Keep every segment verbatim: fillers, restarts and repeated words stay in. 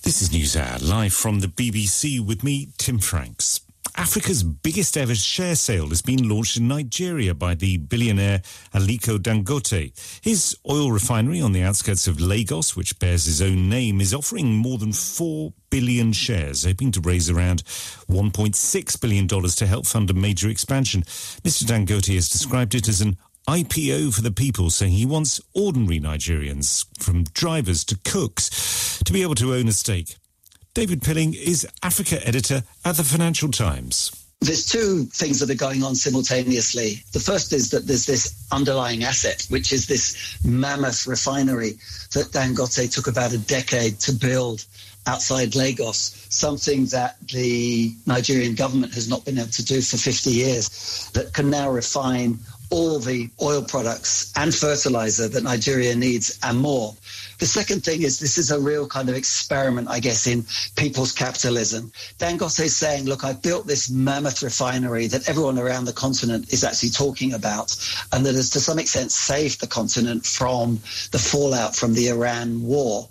This is NewsHour, live from the B B C with me, Tim Franks. Africa's biggest ever share sale has been launched in Nigeria by the billionaire Aliko Dangote. His oil refinery on the outskirts of Lagos, which bears his own name, is offering more than four billion shares, hoping to raise around one point six billion dollars to help fund a major expansion. Mister Dangote has described it as an I P O for the people, saying he wants ordinary Nigerians, from drivers to cooks, to be able to own a stake. David Pilling is Africa editor at the Financial Times. There's two things that are going on simultaneously. The first is that there's this underlying asset, which is this mammoth refinery that Dangote took about a decade to build outside Lagos, something that the Nigerian government has not been able to do for fifty years, that can now refine all the oil products and fertilizer that Nigeria needs and more. The second thing is this is a real kind of experiment, I guess, in people's capitalism. Dangote is saying, look, I built this mammoth refinery that everyone around the continent is actually talking about, and that has to some extent saved the continent from the fallout from the Iran war.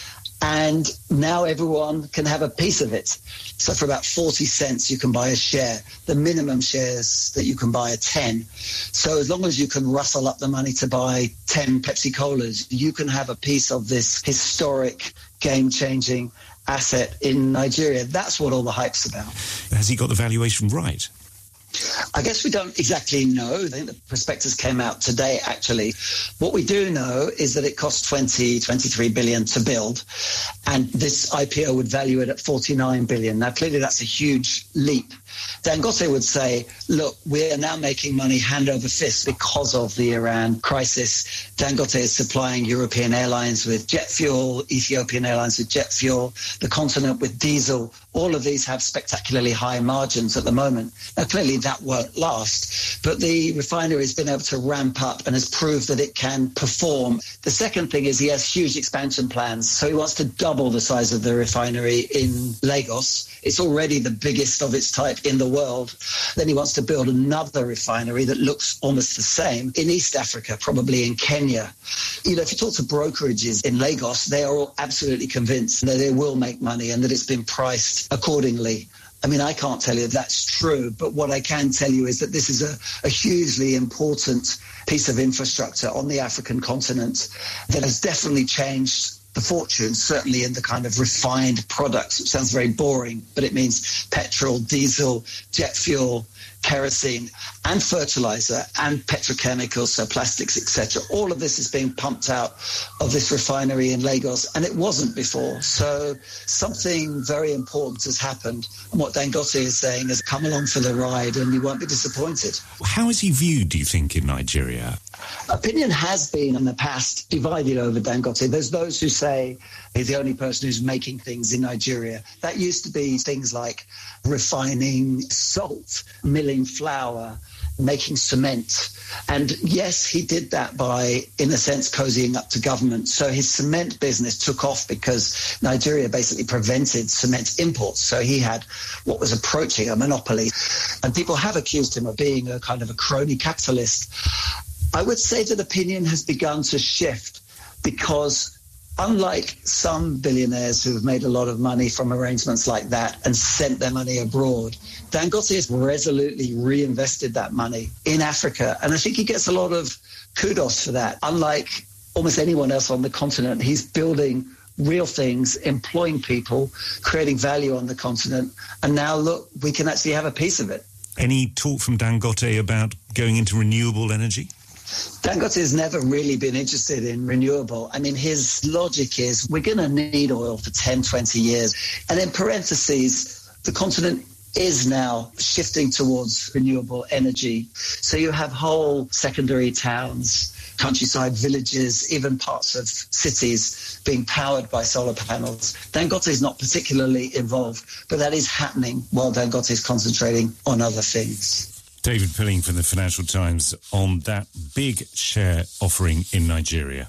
And now everyone can have a piece of it. So for about forty cents, you can buy a share. The minimum shares that you can buy are ten. So as long as you can rustle up the money to buy ten Pepsi Colas, you can have a piece of this historic, game-changing asset in Nigeria. That's what all the hype's about. Has he got the valuation right? I guess we don't exactly know. I think the prospectus came out today, actually. What we do know is that it cost twenty, twenty-three billion to build, and this I P O would value it at forty-nine billion. Now, clearly that's a huge leap. Dangote would say, look, we are now making money hand over fist because of the Iran crisis. Dangote is supplying European airlines with jet fuel, Ethiopian airlines with jet fuel, the continent with diesel. All of these have spectacularly high margins at the moment. Now, clearly that won't last, but the refinery has been able to ramp up and has proved that it can perform. The second thing is he has huge expansion plans. So he wants to double the size of the refinery in Lagos. It's already the biggest of its type in the world. Then he wants to build another refinery that looks almost the same in East Africa, probably in Kenya. You know, if you talk to brokerages in Lagos, they are all absolutely convinced that they will make money and that it's been priced accordingly. I mean, I can't tell you if that's true, but what I can tell you is that this is a, a hugely important piece of infrastructure on the African continent that has definitely changed the fortune, certainly in the kind of refined products, which sounds very boring, but it means petrol, diesel, jet fuel, kerosene, and fertilizer, and petrochemicals, so plastics, et cetera. All of this is being pumped out of this refinery in Lagos, and it wasn't before. So something very important has happened, and what Dangote is saying is come along for the ride, and you won't be disappointed. How is he viewed, do you think, in Nigeria? Opinion has been in the past divided over Dangote. There's those who say he's the only person who's making things in Nigeria. That used to be things like refining salt, milling flour, making cement. And yes, he did that by, in a sense, cozying up to government. So his cement business took off because Nigeria basically prevented cement imports. So he had what was approaching a monopoly. And people have accused him of being a kind of a crony capitalist. I would say that opinion has begun to shift because unlike some billionaires who have made a lot of money from arrangements like that and sent their money abroad, Dangote has resolutely reinvested that money in Africa. And I think he gets a lot of kudos for that. Unlike almost anyone else on the continent, he's building real things, employing people, creating value on the continent. And now, look, we can actually have a piece of it. Any talk from Dangote about going into renewable energy? Dangote has never really been interested in renewable. I mean, his logic is we're going to need oil for ten, twenty years. And in parentheses, the continent is now shifting towards renewable energy. So you have whole secondary towns, countryside villages, even parts of cities being powered by solar panels. Dangote is not particularly involved, but that is happening while Dangote is concentrating on other things. David Pilling from the Financial Times on that big share offering in Nigeria.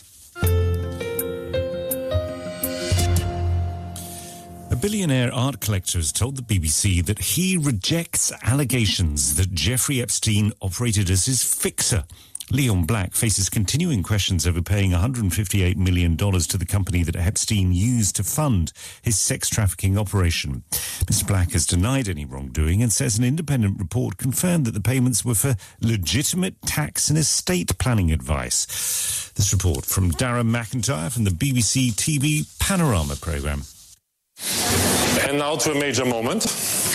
A billionaire art collector has told the B B C that he rejects allegations that Jeffrey Epstein operated as his fixer. Leon Black faces continuing questions over paying one hundred fifty-eight million dollars to the company that Epstein used to fund his sex trafficking operation. Mister Black has denied any wrongdoing and says an independent report confirmed that the payments were for legitimate tax and estate planning advice. This report from Darren McIntyre from the B B C T V Panorama programme. And now to a major moment.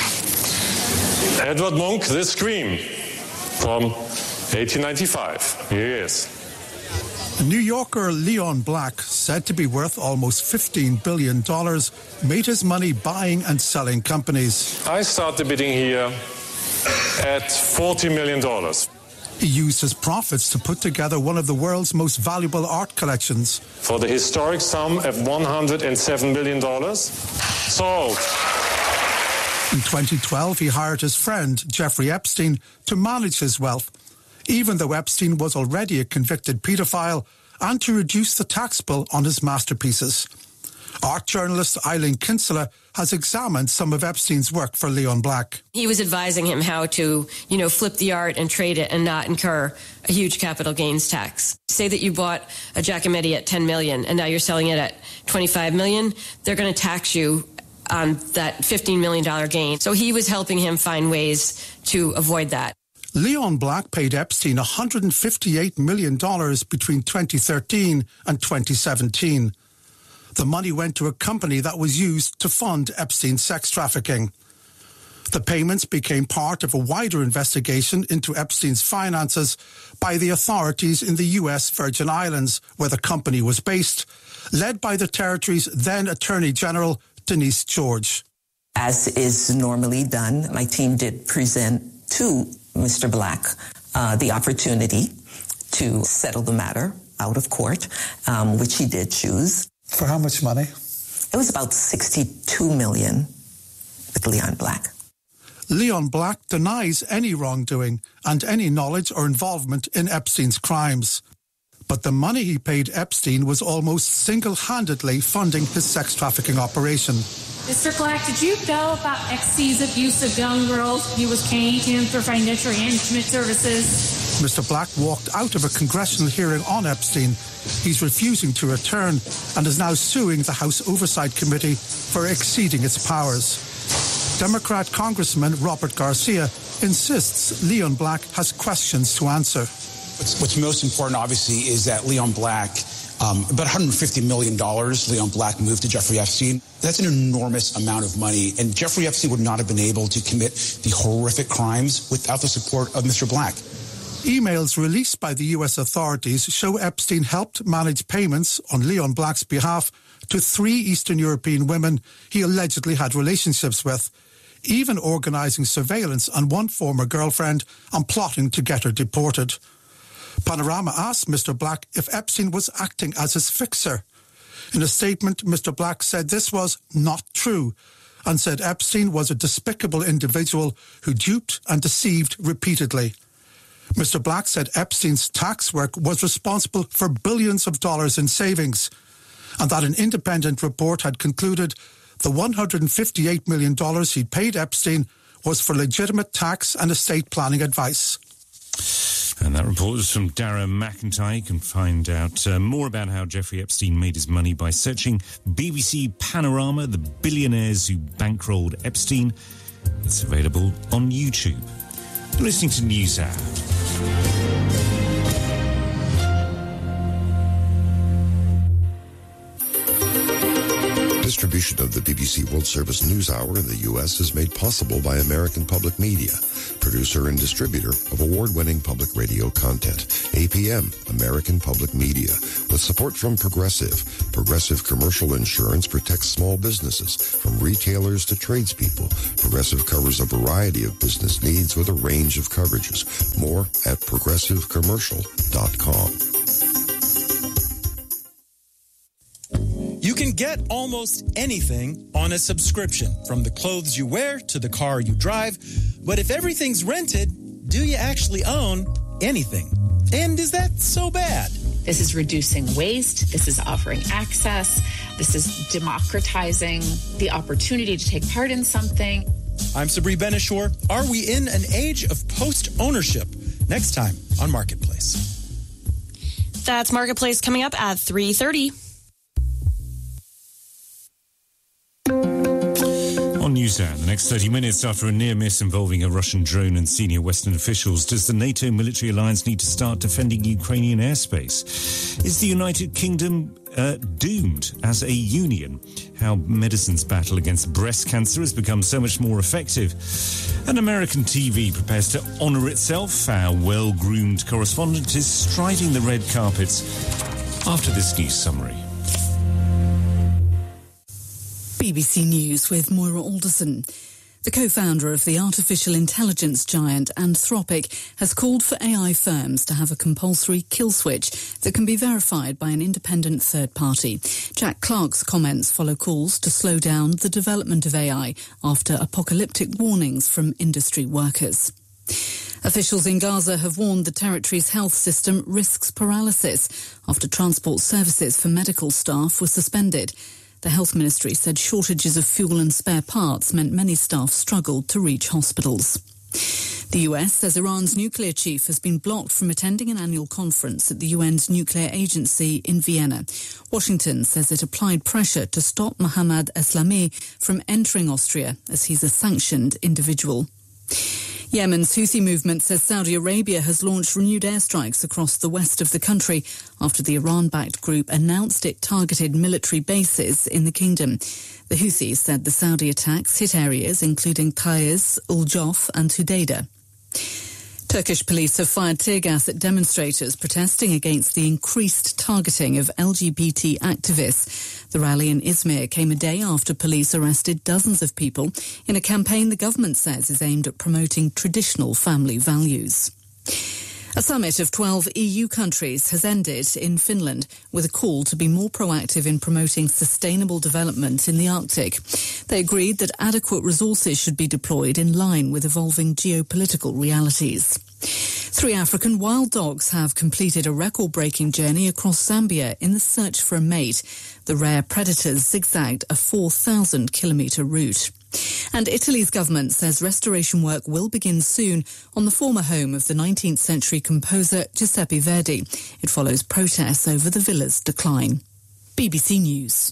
Edward Munch, This Scream from eighteen ninety-five. Here he is. New Yorker Leon Black, said to be worth almost fifteen billion dollars, made his money buying and selling companies. I started bidding here at forty million dollars. He used his profits to put together one of the world's most valuable art collections. For the historic sum of one hundred seven million dollars. Sold. In twenty twelve, he hired his friend, Jeffrey Epstein, to manage his wealth, even though Epstein was already a convicted paedophile, and to reduce the tax bill on his masterpieces. Art journalist Eileen Kinsella has examined some of Epstein's work for Leon Black. He was advising him how to, you know, flip the art and trade it and not incur a huge capital gains tax. Say that you bought a Giacometti at ten million dollars and now you're selling it at twenty-five million dollars, they're going to tax you on that fifteen million dollars gain. So he was helping him find ways to avoid that. Leon Black paid Epstein one hundred fifty-eight million dollars between twenty thirteen and twenty seventeen. The money went to a company that was used to fund Epstein's sex trafficking. The payments became part of a wider investigation into Epstein's finances by the authorities in the U S Virgin Islands, where the company was based, led by the territory's then Attorney General, Denise George. As is normally done, my team did present to Mister Black uh, the opportunity to settle the matter out of court, um, which he did choose. For how much money? It was about sixty-two million dollars with Leon Black. Leon Black denies any wrongdoing and any knowledge or involvement in Epstein's crimes. But the money he paid Epstein was almost single-handedly funding his sex trafficking operation. Mister Black, did you know about X C's abuse of young girls? He was paying him for financial management services. Mister Black walked out of a congressional hearing on Epstein. He's refusing to return and is now suing the House Oversight Committee for exceeding its powers. Democrat Congressman Robert Garcia insists Leon Black has questions to answer. What's, what's most important, obviously, is that Leon Black, um, about one hundred fifty million dollars Leon Black moved to Jeffrey Epstein. That's an enormous amount of money, and Jeffrey Epstein would not have been able to commit the horrific crimes without the support of Mister Black. Emails released by the U S authorities show Epstein helped manage payments on Leon Black's behalf to three Eastern European women he allegedly had relationships with, even organising surveillance on one former girlfriend and plotting to get her deported. Panorama asked Mister Black if Epstein was acting as his fixer. In a statement, Mister Black said this was not true and said Epstein was a despicable individual who duped and deceived repeatedly. Mister Black said Epstein's tax work was responsible for billions of dollars in savings and that an independent report had concluded the one hundred fifty-eight million dollars he'd paid Epstein was for legitimate tax and estate planning advice. And that report was from Darren McIntyre. You can find out uh, more about how Jeffrey Epstein made his money by searching B B C Panorama, the billionaires who bankrolled Epstein. It's available on YouTube. You're listening to NewsHour. Distribution of the B B C World Service News Hour in the U S is made possible by American Public Media, producer and distributor of award-winning public radio content. A P M, American Public Media, with support from Progressive. Progressive Commercial Insurance protects small businesses, from retailers to tradespeople. Progressive covers a variety of business needs with a range of coverages. More at progressive commercial dot com. You can get almost anything on a subscription, from the clothes you wear to the car you drive. But if everything's rented, do you actually own anything? And is that so bad? This is reducing waste. This is offering access. This is democratizing the opportunity to take part in something. I'm Sabri Benishore. Are we in an age of post-ownership? Next time on Marketplace. That's Marketplace coming up at three thirty. On NewsHour, the next thirty minutes after a near miss involving a Russian drone and senior Western officials, does the NATO military alliance need to start defending Ukrainian airspace? Is the United Kingdom uh, doomed as a union? How medicine's battle against breast cancer has become so much more effective. And American T V prepares to honour itself. Our well-groomed correspondent is striding the red carpets after this news summary. B B C News with Moira Alderson. The co-founder of the artificial intelligence giant Anthropic has called for A I firms to have a compulsory kill switch that can be verified by an independent third party. Jack Clark's comments follow calls to slow down the development of A I after apocalyptic warnings from industry workers. Officials in Gaza have warned the territory's health system risks paralysis after transport services for medical staff were suspended. The health ministry said shortages of fuel and spare parts meant many staff struggled to reach hospitals. The U S says Iran's nuclear chief has been blocked from attending an annual conference at the U N's nuclear agency in Vienna. Washington says it applied pressure to stop Mohammad Eslami from entering Austria as he's a sanctioned individual. Yemen's Houthi movement says Saudi Arabia has launched renewed airstrikes across the west of the country after the Iran-backed group announced it targeted military bases in the kingdom. The Houthis said the Saudi attacks hit areas including Taiz, Ul-Jof and Hudaydah. Turkish police have fired tear gas at demonstrators protesting against the increased targeting of L G B T activists. The rally in Izmir came a day after police arrested dozens of people in a campaign the government says is aimed at promoting traditional family values. A summit of twelve E U countries has ended in Finland with a call to be more proactive in promoting sustainable development in the Arctic. They agreed that adequate resources should be deployed in line with evolving geopolitical realities. Three African wild dogs have completed a record-breaking journey across Zambia in the search for a mate. The rare predators zigzagged a four thousand kilometre route. And Italy's government says restoration work will begin soon on the former home of the nineteenth century composer Giuseppe Verdi. It follows protests over the villa's decline. B B C News.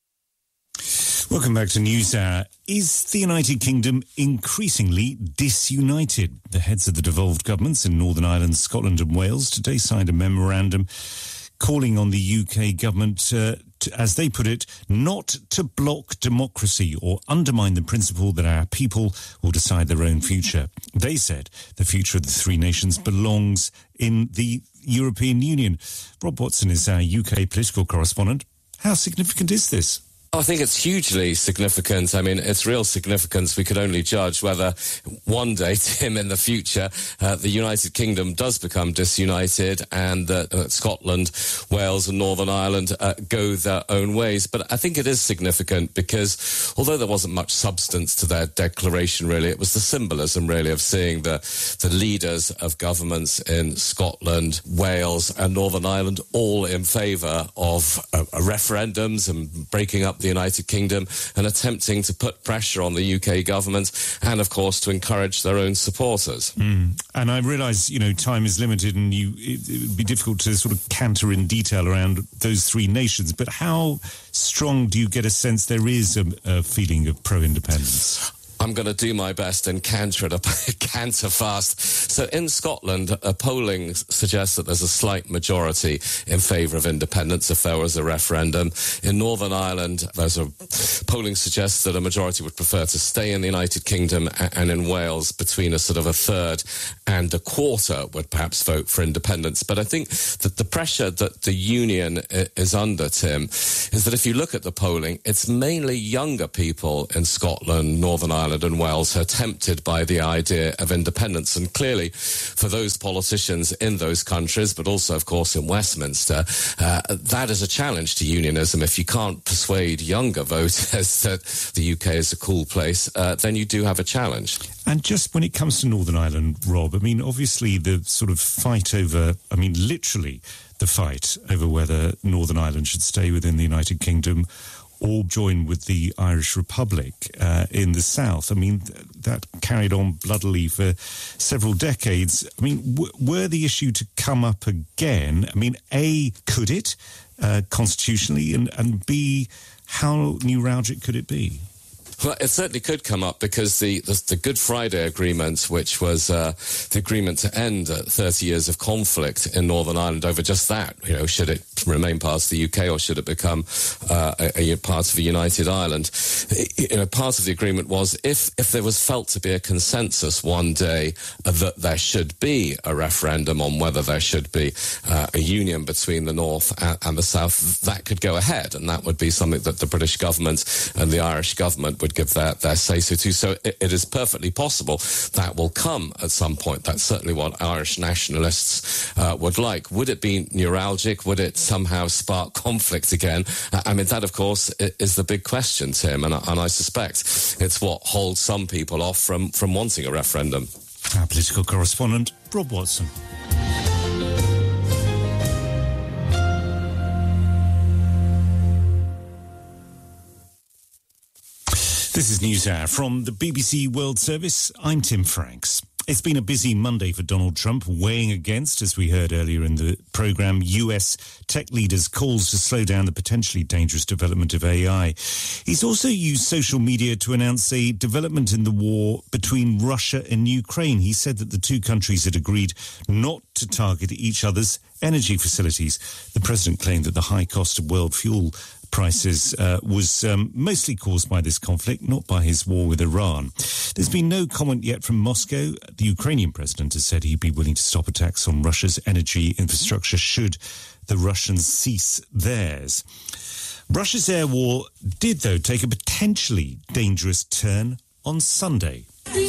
Welcome back to NewsHour. Is the United Kingdom increasingly disunited? The heads of the devolved governments in Northern Ireland, Scotland and Wales today signed a memorandum calling on the U K government, uh, to, as they put it, not to block democracy or undermine the principle that our people will decide their own future. They said the future of the three nations belongs in the European Union. Rob Watson is our U K political correspondent. How significant is this? I think it's hugely significant. I mean, its real significance we could only judge whether one day, Tim, in the future, uh, the United Kingdom does become disunited and that uh, Scotland, Wales and Northern Ireland uh, go their own ways. But I think it is significant because although there wasn't much substance to their declaration, really, it was the symbolism, really, of seeing the, the leaders of governments in Scotland, Wales and Northern Ireland all in favour of uh, referendums and breaking up the United Kingdom and attempting to put pressure on the U K government and, of course, to encourage their own supporters. Mm. And I realise, you know, time is limited and you, it, it would be difficult to sort of canter in detail around those three nations, but how strong do you get a sense there is a, a feeling of pro-independence? I'm going to do my best and canter it up, canter fast. So in Scotland, uh, polling suggests that there's a slight majority in favour of independence if there was a referendum. In Northern Ireland, there's a polling suggests that a majority would prefer to stay in the United Kingdom, and in Wales, between a sort of a third and a quarter would perhaps vote for independence. But I think that the pressure that the union is under, Tim, is that if you look at the polling, it's mainly younger people in Scotland, Northern Ireland, and Wales are tempted by the idea of independence. And clearly, for those politicians in those countries, but also, of course, in Westminster, uh, that is a challenge to unionism. If you can't persuade younger voters that the U K is a cool place, uh, then you do have a challenge. And just when it comes to Northern Ireland, Rob, I mean, obviously the sort of fight over, I mean, literally the fight over whether Northern Ireland should stay within the United Kingdom or join with the Irish Republic uh, in the south. I mean, th- that carried on bloodily for several decades. I mean, w- were the issue to come up again, I mean, A, could it uh, constitutionally, and, and B, how neuralgic could it be? Well, it certainly could come up because the, the, the Good Friday Agreement, which was uh, the agreement to end uh, thirty years of conflict in Northern Ireland over just that, you know, should it remain part of the U K or should it become uh, a, a part of a united Ireland? You know, part of the agreement was if, if there was felt to be a consensus one day uh, that there should be a referendum on whether there should be uh, a union between the North and, and the South, that could go ahead, and that would be something that the British government and the Irish government would give their, their say-so to. So it, it is perfectly possible that will come at some point. That's certainly what Irish nationalists uh, would like. Would it be neuralgic? Would it somehow spark conflict again? I mean, that, of course, is the big question, Tim, and, and I suspect it's what holds some people off from, from wanting a referendum. Our political correspondent, Rob Watson. This is NewsHour from the B B C World Service. I'm Tim Franks. It's been a busy Monday for Donald Trump, weighing against, as we heard earlier in the programme, U S tech leaders' calls to slow down the potentially dangerous development of A I. He's also used social media to announce a development in the war between Russia and Ukraine. He said that the two countries had agreed not to target each other's energy facilities. The president claimed that the high cost of world fuel prices uh, was um, mostly caused by this conflict, not by his war with Iran. There's been no comment yet from Moscow. The Ukrainian president has said he'd be willing to stop attacks on Russia's energy infrastructure should the Russians cease theirs. Russia's air war did, though, take a potentially dangerous turn on Sunday.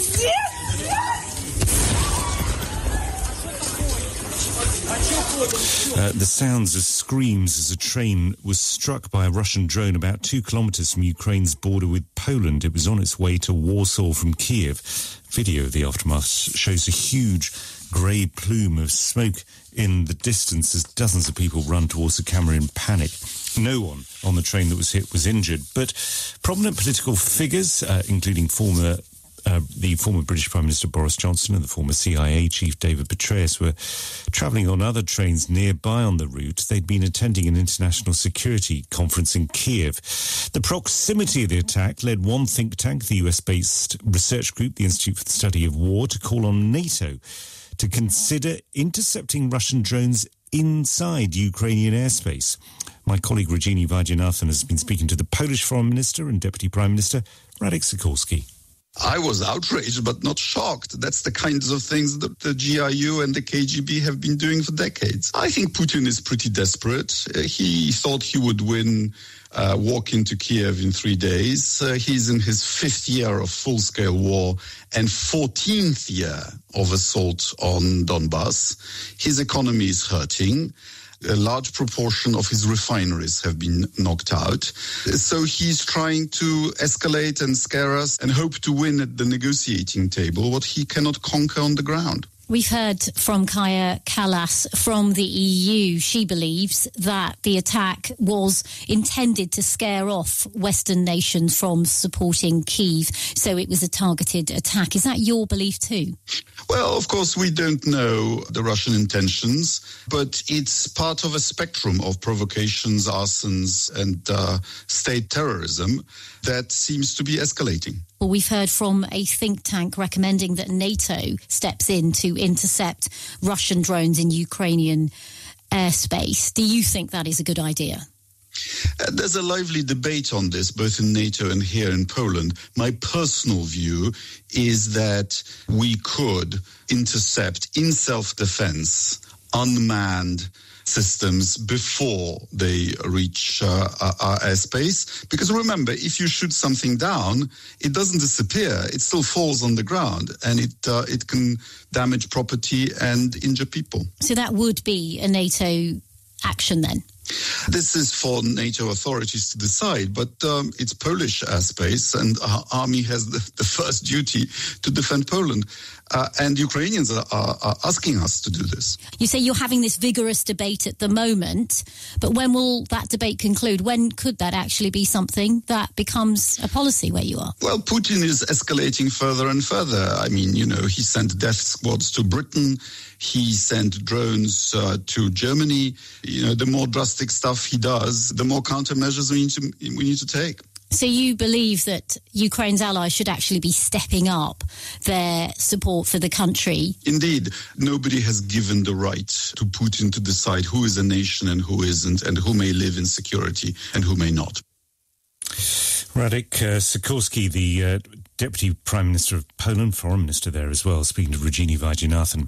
Uh, the sounds of screams as a train was struck by a Russian drone about two kilometres from Ukraine's border with Poland. It was on its way to Warsaw from Kiev. Video of the aftermath shows a huge grey plume of smoke in the distance as dozens of people run towards the camera in panic. No one on the train that was hit was injured, but prominent political figures, uh, including former Uh, the former British Prime Minister Boris Johnson and the former C I A chief David Petraeus were travelling on other trains nearby on the route. They'd been attending an international security conference in Kiev. The proximity of the attack led one think tank, the U S-based research group, the Institute for the Study of War, to call on NATO to consider intercepting Russian drones inside Ukrainian airspace. My colleague Rajini Vaidyanathan has been speaking to the Polish Foreign Minister and Deputy Prime Minister Radek Sikorski. I was outraged, but not shocked. That's the kinds of things that the G I U and the K G B have been doing for decades. I think Putin is pretty desperate. Uh, he thought he would win, uh, walk into Kiev in three days. Uh, he's in his fifth year of full-scale war and fourteenth year of assault on Donbass. His economy is hurting. A large proportion of his refineries have been knocked out. So he's trying to escalate and scare us and hope to win at the negotiating table what he cannot conquer on the ground. We've heard from Kaja Kallas from the E U. She believes that the attack was intended to scare off Western nations from supporting Kyiv, so it was a targeted attack. Is that your belief too? Well, of course, we don't know the Russian intentions, but it's part of a spectrum of provocations, arsons, and uh, state terrorism that seems to be escalating. Well, we've heard from a think tank recommending that NATO steps in to intercept Russian drones in Ukrainian airspace. Do you think that is a good idea? Uh, there's a lively debate on this, both in NATO and here in Poland. My personal view is that we could intercept in self-defense unmanned systems before they reach uh, our airspace. Because remember, if you shoot something down, it doesn't disappear. It still falls on the ground, and it uh, it can damage property and injure people. So that would be a NATO action then? This is for NATO authorities to decide, but um, it's Polish airspace, and our army has the, the first duty to defend Poland. Uh, and Ukrainians are, are, are asking us to do this. You say you're having this vigorous debate at the moment, but when will that debate conclude? When could that actually be something that becomes a policy where you are? Well, Putin is escalating further and further. I mean, you know, he sent death squads to Britain. He sent drones uh, to Germany. You know, the more drastic stuff he does, the more countermeasures we need to, we need to take. So you believe that Ukraine's allies should actually be stepping up their support for the country? Indeed. Nobody has given the right to Putin to decide who is a nation and who isn't, and who may live in security and who may not. Radek uh, Sikorski, the uh, Deputy Prime Minister of Poland, Foreign Minister there as well, speaking to Rajini Vaidyanathan.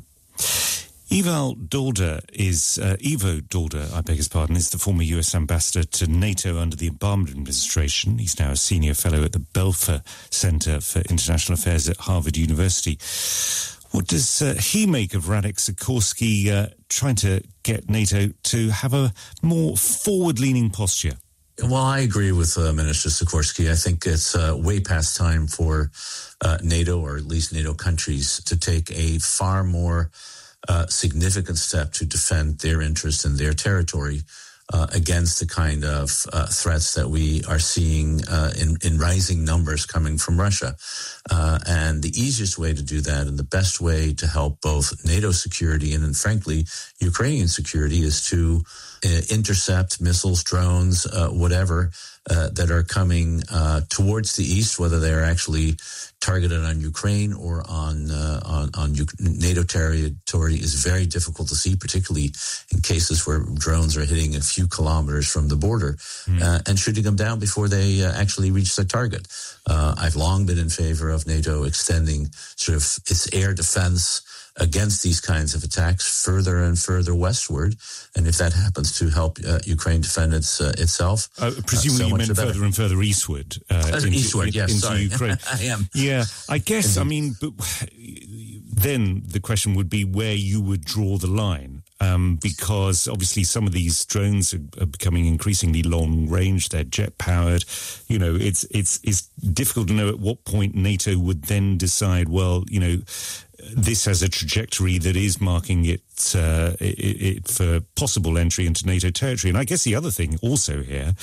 Ivo Dolda is, uh, Ivo Dolda, I beg his pardon, is the former U S ambassador to NATO under the Obama administration. He's now a senior fellow at the Belfer Center for International Affairs at Harvard University. What does uh, he make of Radek Sikorski uh, trying to get NATO to have a more forward-leaning posture? Well, I agree with uh, Minister Sikorski. I think it's uh, way past time for uh, NATO, or at least NATO countries, to take a far more Uh, significant step to defend their interest in their territory uh, against the kind of uh, threats that we are seeing uh, in, in rising numbers coming from Russia. Uh, and the easiest way to do that, and the best way to help both NATO security and, and frankly, Ukrainian security, is to uh, intercept missiles, drones, uh, whatever, uh, that are coming uh, towards the east, whether they're actually targeted on Ukraine or on uh, on, on NATO territory, is very difficult to see, particularly in cases where drones are hitting a few kilometers from the border mm. uh, and shooting them down before they uh, actually reach their target. Uh, I've long been in favor of NATO extending sort of its air defense against these kinds of attacks further and further westward, and if that happens to help uh, Ukraine defend its uh, itself, uh, presumably uh, so you meant further and further eastward, uh, into, in, eastward, yes, into sorry. Ukraine. I am. Yeah, I guess. I mean, but then the question would be where you would draw the line. Um, because obviously some of these drones are, are becoming increasingly long range. They're jet powered. You know, it's it's it's difficult to know at what point NATO would then decide, well, you know, this has a trajectory that is marking it, uh, it, it for possible entry into NATO territory. And I guess the other thing also here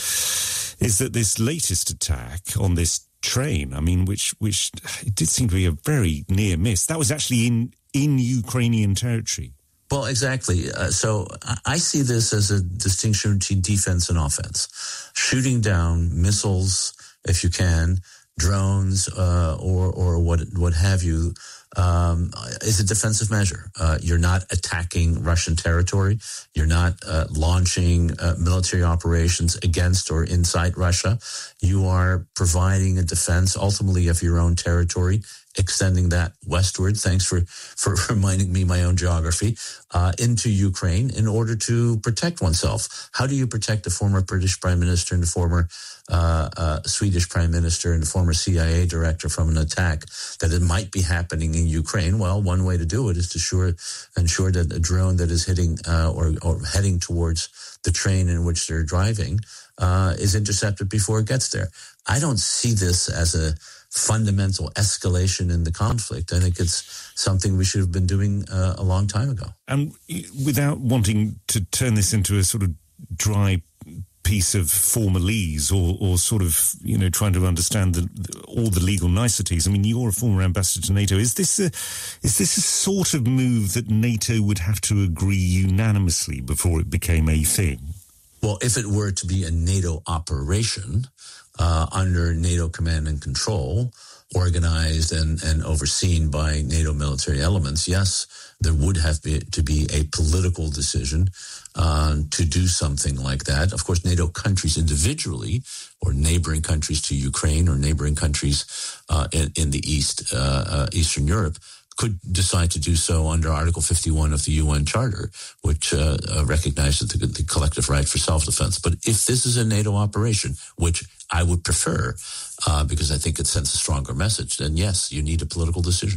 is that this latest attack on this train, I mean, which which it did seem to be a very near miss. That was actually in in Ukrainian territory. Well, exactly. Uh, so I see this as a distinction between defense and offense. Shooting down missiles, if you can, drones, uh, or or what what have you, um, is a defensive measure. Uh, you're not attacking Russian territory. You're not uh, launching uh, military operations against or inside Russia. You are providing a defense, ultimately, of your own territory, extending that westward, thanks for, for reminding me my own geography, uh, into Ukraine in order to protect oneself. How do you protect the former British Prime Minister and the former uh, uh, Swedish Prime Minister and the former C I A director from an attack that it might be happening in Ukraine? Well, one way to do it is to sure, ensure that a drone that is hitting uh, or, or heading towards the train in which they're driving uh, is intercepted before it gets there. I don't see this as a fundamental escalation in the conflict. I think it's something we should have been doing uh, a long time ago. And without wanting to turn this into a sort of dry piece of formalese or, or sort of, you know, trying to understand the, all the legal niceties. I mean, you're a former ambassador to NATO. Is this a, is this a sort of move that NATO would have to agree unanimously before it became a thing? Well, if it were to be a NATO operation, Uh, under NATO command and control, organized and, and overseen by NATO military elements, yes, there would have be, to be a political decision uh, to do something like that. Of course, NATO countries individually, or neighboring countries to Ukraine, or neighboring countries uh, in, in the East, uh, uh, Eastern Europe, could decide to do so under Article fifty-one of the U N Charter, which uh, uh, recognizes the, the collective right for self-defense. But if this is a NATO operation, which I would prefer, uh, because I think it sends a stronger message, then yes, you need a political decision.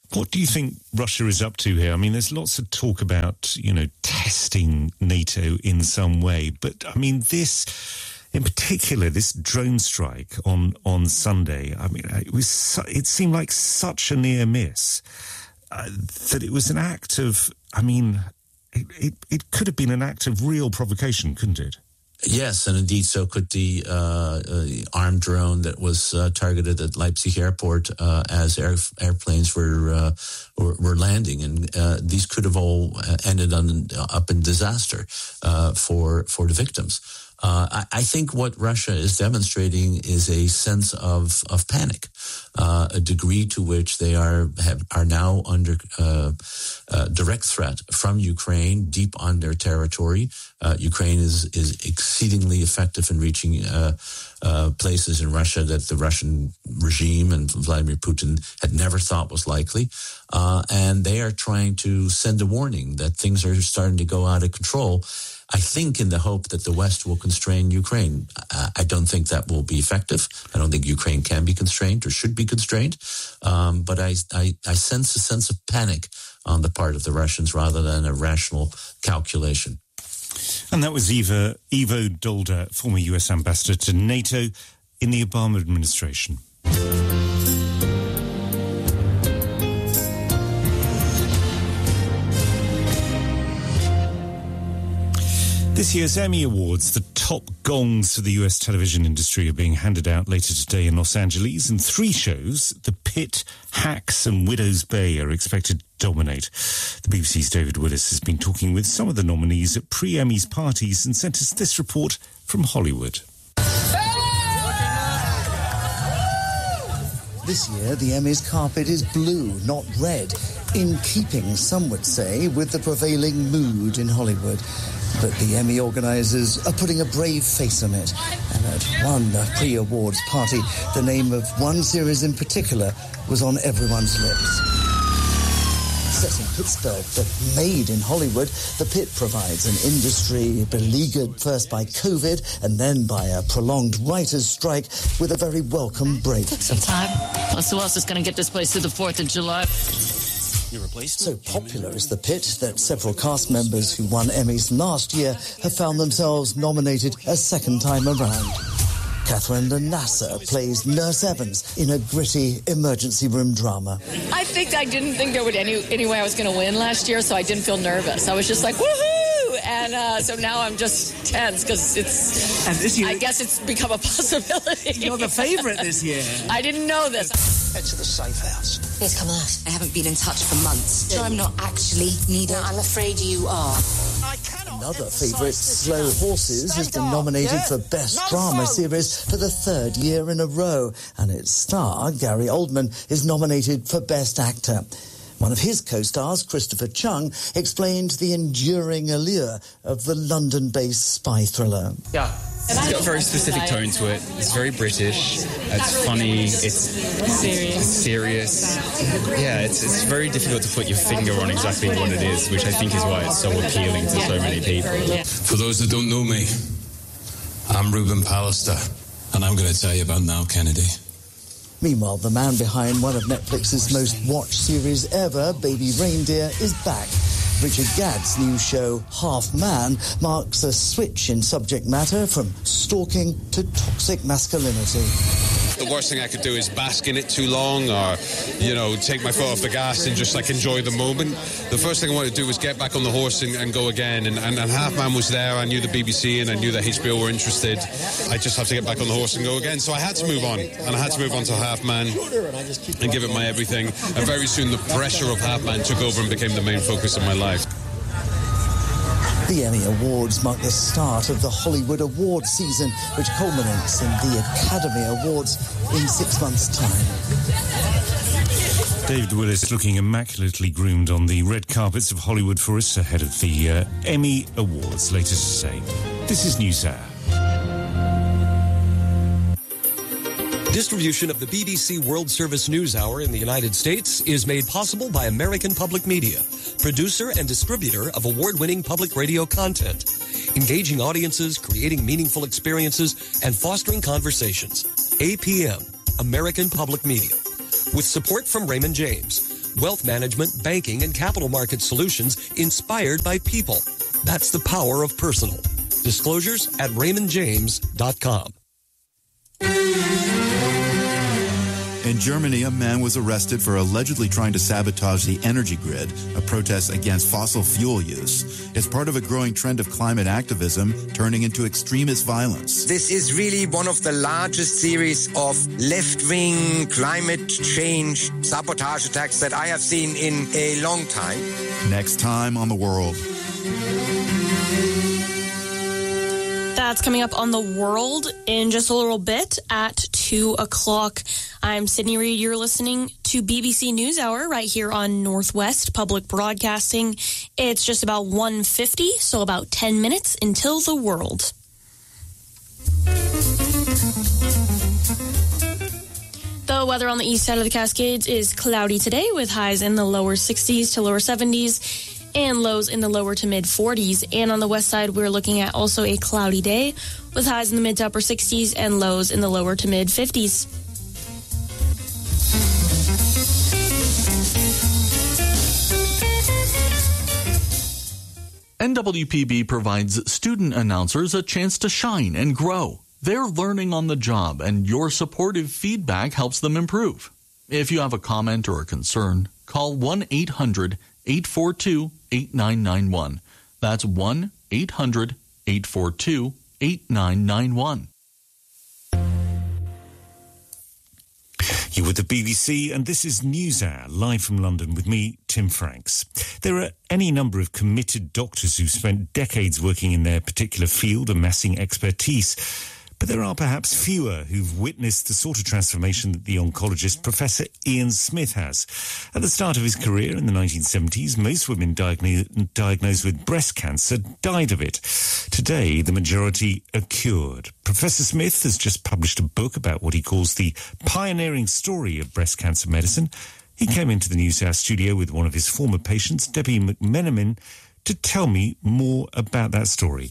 What do you think Russia is up to here? I mean, there's lots of talk about, you know, testing NATO in some way. But, I mean, this, in particular, this drone strike on, on Sunday, I mean, it was su- it seemed like such a near miss uh, that it was an act of, I mean, it, it, it could have been an act of real provocation, couldn't it? Yes, and indeed so could the uh, uh, armed drone that was uh, targeted at Leipzig airport uh, as air, airplanes were, uh, were were landing, and uh, these could have all ended on, up in disaster uh, for for the victims. Uh, I, I think what Russia is demonstrating is a sense of of panic, uh, a degree to which they are have, are now under uh, uh, direct threat from Ukraine, deep on their territory. Uh, Ukraine is is exceedingly effective in reaching uh, uh, places in Russia that the Russian regime and Vladimir Putin had never thought was likely, uh, and they are trying to send a warning that things are starting to go out of control. I think in the hope that the West will constrain Ukraine. I don't think that will be effective. I don't think Ukraine can be constrained or should be constrained. Um, but I, I, I sense a sense of panic on the part of the Russians rather than a rational calculation. And that was Eva, Ivo Dolder, former U S ambassador to NATO in the Obama administration. This year's Emmy Awards, the top gongs for the U S television industry, are being handed out later today in Los Angeles, and three shows, The Pitt, Hacks and Widow's Bay, are expected to dominate. The B B C's David Willis has been talking with some of the nominees at pre-Emmys parties and sent us this report from Hollywood. This year, the Emmys carpet is blue, not red, in keeping, some would say, with the prevailing mood in Hollywood. But the Emmy organisers are putting a brave face on it. And at one pre-awards party, the name of one series in particular was on everyone's lips. Set in Pittsburgh, but made in Hollywood, The Pitt provides an industry beleaguered first by COVID and then by a prolonged writers' strike with a very welcome break. Took some time. Plus, who else is going to get this place through the fourth of July? So popular is The Pitt that several cast members who won Emmys last year have found themselves nominated a second time around. Catherine Lanassa plays Nurse Evans in a gritty emergency room drama. I think I didn't think there would any any way I was going to win last year, so I didn't feel nervous. I was just like, woohoo! And uh, so now I'm just tense because it's, and this year, I guess it's become a possibility. You're the favourite this year. I didn't know this. Head to the safe house. Yes, come on. I haven't been in touch for months. So I'm not actually needed. No, I'm afraid you are. Another favourite, Slow Horses, has been nominated for Best Drama Series for the third year in a row, and its star, Gary Oldman, is nominated for Best Actor. One of his co-stars, Christopher Chung, explained the enduring allure of the London-based spy thriller. Yeah. It's got a very specific tone to it. It's very British. It's funny. It's serious. It's serious. Yeah, it's it's very difficult to put your finger on exactly what it is, which I think is why it's so appealing to so many people. For those that don't know me, I'm Ruben Pallister, and I'm going to tell you about Niall Kennedy. Meanwhile, the man behind one of Netflix's most watched series ever, Baby Reindeer, is back. Richard Gadd's new show, Half Man, marks a switch in subject matter from stalking to toxic masculinity. The worst thing I could do is bask in it too long or, you know, take my foot off the gas and just, like, enjoy the moment. The first thing I wanted to do was get back on the horse and, and go again. And, and, and Half Man was there. I knew the B B C and I knew that H B O were interested. I just have to get back on the horse and go again. So I had to move on. And I had to move on to Half Man and give it my everything. And very soon the pressure of Half Man took over and became the main focus of my life. The Emmy Awards mark the start of the Hollywood Awards season, which culminates in the Academy Awards in six months' time. David Willis looking immaculately groomed on the red carpets of Hollywood for us ahead of the uh, Emmy Awards later today. This is NewsHour. Distribution of the B B C World Service News Hour in the United States is made possible by American Public Media, producer and distributor of award-winning public radio content, engaging audiences, creating meaningful experiences, and fostering conversations. A P M, American Public Media. With support from Raymond James. wealth management, banking, and capital market solutions inspired by people. That's the power of personal. Disclosures at raymond james dot com. In Germany, a man was arrested for allegedly trying to sabotage the energy grid, a protest against fossil fuel use. It's part of a growing trend of climate activism turning into extremist violence. This is really one of the largest series of left-wing climate change sabotage attacks that I have seen in a long time. Next time on The World. That's coming up on The World in just a little bit at two o'clock. I'm Sydney Reed. You're listening to B B C NewsHour right here on Northwest Public Broadcasting. It's just about one fifty, so about ten minutes until The World. The weather on the east side of the Cascades is cloudy today with highs in the lower sixties to lower seventies. And lows in the lower to mid forties. And on the west side, we're looking at also a cloudy day with highs in the mid to upper sixties and lows in the lower to mid fifties. N W P B provides student announcers a chance to shine and grow. They're learning on the job, and your supportive feedback helps them improve. If you have a comment or a concern, call one eight hundred eight four two eight nine nine one. That's one eight hundred eight four two eight nine nine one. You're with the B B C, and this is NewsHour, live from London with me, Tim Franks. There are any number of committed doctors who've spent decades working in their particular field, amassing expertise. But there are perhaps fewer who've witnessed the sort of transformation that the oncologist Professor Ian Smith has. At the start of his career in the nineteen seventies, most women diagno- diagnosed with breast cancer died of it. Today, the majority are cured. Professor Smith has just published a book about what he calls the pioneering story of breast cancer medicine. He came into the NewsHour studio with one of his former patients, Debbie McMenamin, to tell me more about that story.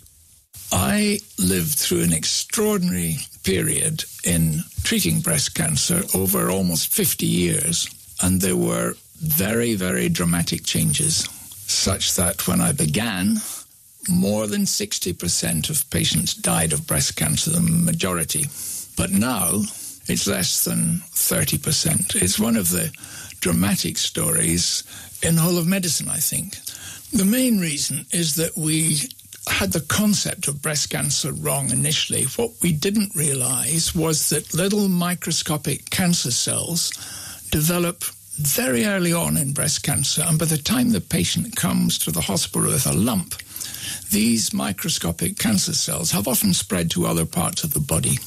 I lived through an extraordinary period in treating breast cancer over almost fifty years, and there were very, very dramatic changes, such that when I began, more than sixty percent of patients died of breast cancer, the majority. But now, it's less than thirty percent. It's one of the dramatic stories in the whole of medicine, I think. The main reason is that we had the concept of breast cancer wrong initially. What we didn't realize was that little microscopic cancer cells develop very early on in breast cancer, and by the time the patient comes to the hospital with a lump, these microscopic cancer cells have often spread to other parts of the body.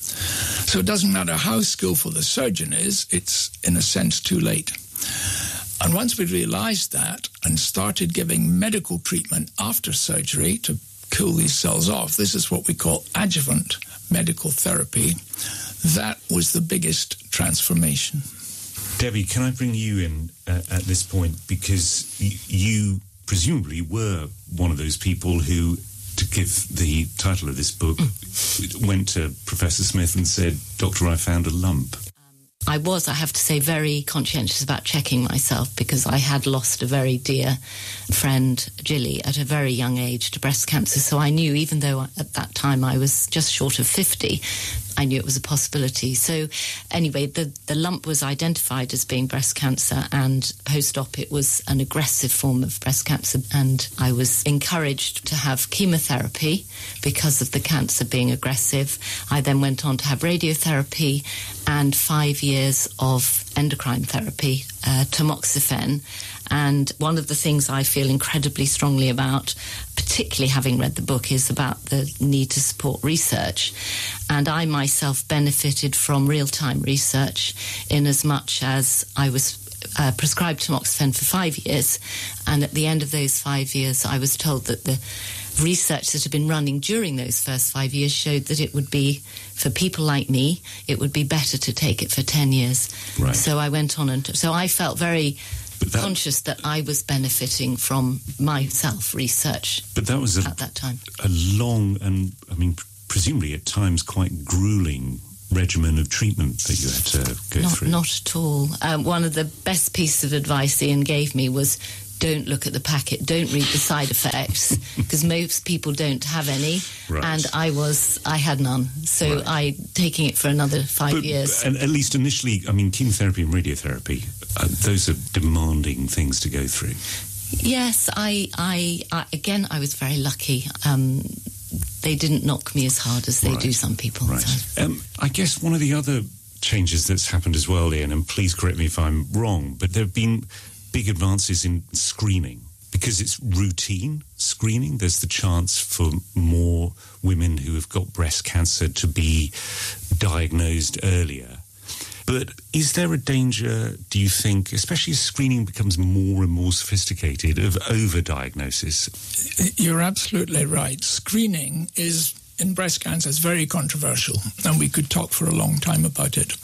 So it doesn't matter how skillful the surgeon is, it's in a sense too late. And once we realized that and started giving medical treatment after surgery to kill these cells off, this is what we call adjuvant medical therapy, that was the biggest transformation. Debbie, can I bring you in uh, at this point? Because y- you presumably were one of those people who, to give the title of this book, went to Professor Smith and said, "Doctor, I found a lump." I was, I have to say, very conscientious about checking myself because I had lost a very dear friend, Jilly, at a very young age to breast cancer. So I knew, even though at that time I was just short of fifty, I knew it was a possibility. So anyway, the, the lump was identified as being breast cancer, and post-op it was an aggressive form of breast cancer, and I was encouraged to have chemotherapy because of the cancer being aggressive. I then went on to have radiotherapy and five years of endocrine therapy, uh, tamoxifen. And one of the things I feel incredibly strongly about, particularly having read the book, is about the need to support research. And I myself benefited from real-time research in as much as I was uh, prescribed tamoxifen for five years. And at the end of those five years, I was told that the research that had been running during those first five years showed that it would be, for people like me, it would be better to take it for ten years. Right. So I went on and... T- so I felt very... But that, conscious that I was benefiting from myself research but that was a, at that time. a long and, I mean, presumably at times quite grueling regimen of treatment that you had to go not, through? Not at all. Um, one of the best pieces of advice Ian gave me was, don't look at the packet, don't read the side effects, because most people don't have any, right. and I was, I had none, so right. I taking it for another five but, years. And at least initially, I mean, chemotherapy and radiotherapy, uh, those are demanding things to go through. Yes, I, I, I again, I was very lucky. Um, they didn't knock me as hard as they right. do some people. Right. So. Um, I guess one of the other changes that's happened as well, Ian, and please correct me if I'm wrong, but there have been big advances in screening. Because it's routine screening, there's the chance for more women who have got breast cancer to be diagnosed earlier. But is there a danger, do you think, especially as screening becomes more and more sophisticated, of overdiagnosis? You're absolutely right. Screening is, in breast cancer, is very controversial, and we could talk for a long time about it.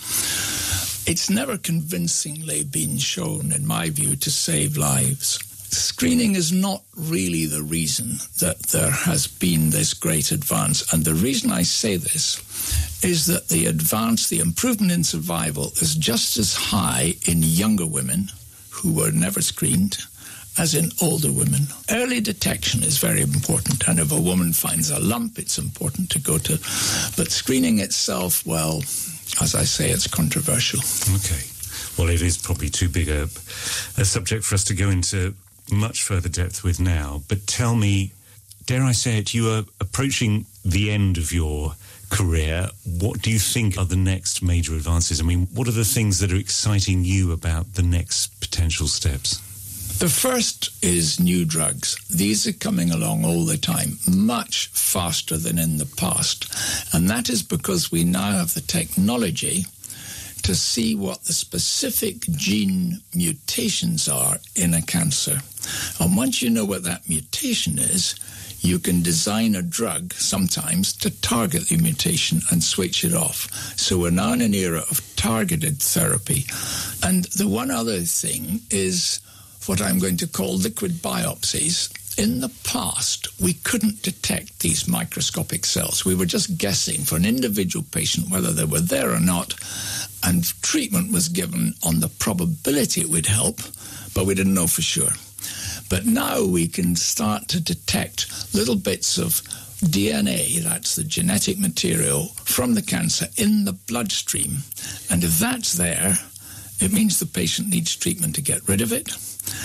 It's never convincingly been shown, in my view, to save lives. Screening is not really the reason that there has been this great advance. And the reason I say this is that the advance, the improvement in survival, is just as high in younger women who were never screened as in older women. Early detection is very important, and if a woman finds a lump, it's important to go to. But screening itself, well, as I say, it's controversial. Okay. Well, it is probably too big a, a subject for us to go into much further depth with now. But tell me, dare I say it, you are approaching the end of your career. What do you think are the next major advances? I mean, what are the things that are exciting you about the next potential steps? The first is new drugs. These are coming along all the time, much faster than in the past. And that is because we now have the technology to see what the specific gene mutations are in a cancer. And once you know what that mutation is, you can design a drug sometimes to target the mutation and switch it off. So we're now in an era of targeted therapy. And the one other thing is what I'm going to call liquid biopsies. In the past, we couldn't detect these microscopic cells. We were just guessing for an individual patient whether they were there or not, and treatment was given on the probability it would help, but we didn't know for sure. But now we can start to detect little bits of D N A, that's the genetic material, from the cancer in the bloodstream. And if that's there, it means the patient needs treatment to get rid of it.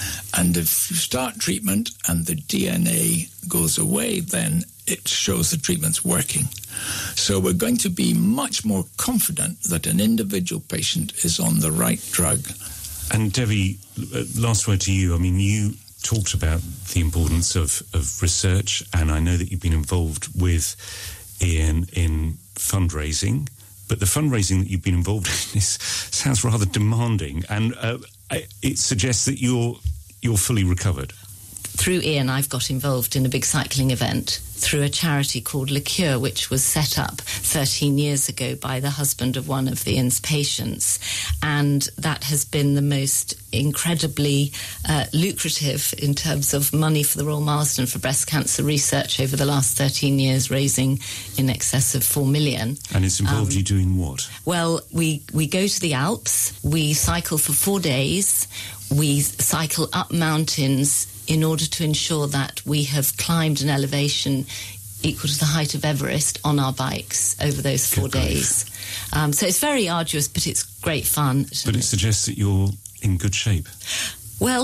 And if you start treatment and the D N A goes away, then it shows the treatment's working. So we're going to be much more confident that an individual patient is on the right drug. And Debbie, last word to you. I mean, you talked about the importance of, of research, and I know that you've been involved with Ian in fundraising, but the fundraising that you've been involved in is, sounds rather demanding, and uh, it suggests that you're you're fully recovered. Through Ian, I've got involved in a big cycling event through a charity called Le Cure, which was set up thirteen years ago by the husband of one of Ian's patients. And that has been the most incredibly uh, lucrative in terms of money for the Royal Marsden for breast cancer research over the last thirteen years, raising in excess of four million. And it's involved um, you doing what? Well, we, we go to the Alps, we cycle for four days, we cycle up mountains in order to ensure that we have climbed an elevation equal to the height of Everest on our bikes over those four good days. Um, so it's very arduous, but it's great fun. But it suggests that you're in good shape. Well,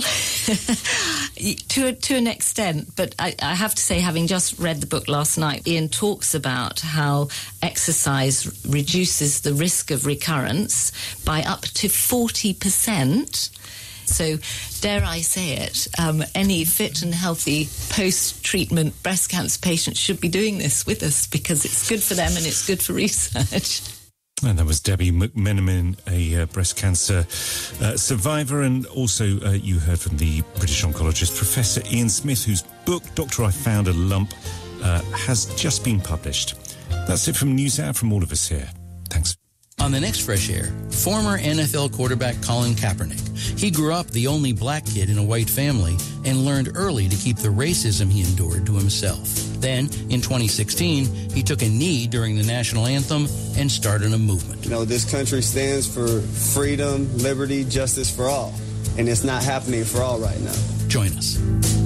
to, a, to an extent, but I, I have to say, having just read the book last night, Ian talks about how exercise reduces the risk of recurrence by up to forty percent. So, dare I say it, um, any fit and healthy post-treatment breast cancer patient should be doing this with us because it's good for them and it's good for research. And that was Debbie McMenamin, a uh, breast cancer uh, survivor, and also uh, you heard from the British oncologist Professor Ian Smith, whose book, Doctor I Found a Lump, uh, has just been published. That's it from NewsHour, from all of us here. Thanks. On the next Fresh Air, former N F L quarterback Colin Kaepernick. He grew up the only black kid in a white family and learned early to keep the racism he endured to himself. Then, in twenty sixteen, he took a knee during the national anthem and started a movement. You know, this country stands for freedom, liberty, justice for all. And it's not happening for all right now. Join us.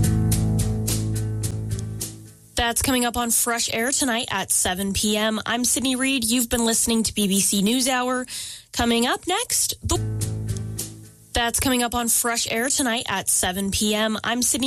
That's coming up on Fresh Air tonight at seven p.m. I'm Sydney Reed. You've been listening to B B C NewsHour. Coming up next, the... That's coming up on Fresh Air tonight at seven p.m. I'm Sydney